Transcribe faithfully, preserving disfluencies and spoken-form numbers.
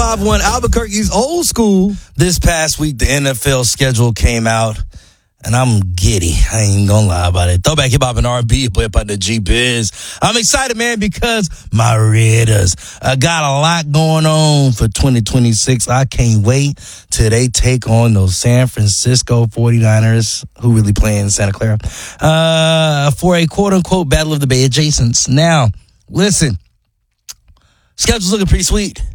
five one Albuquerque's old school. This past week, the N F L schedule came out, and I'm giddy. I ain't gonna lie about it. Throwback hip hop and R and B, play up on the G-Biz. I'm excited, man, because my Raiders uh, got a lot going on for twenty twenty-six. I can't wait till they take on those San Francisco forty-niners, who really play in Santa Clara, uh, for a quote-unquote Battle of the Bay adjacents. Now, listen, schedule's looking pretty sweet.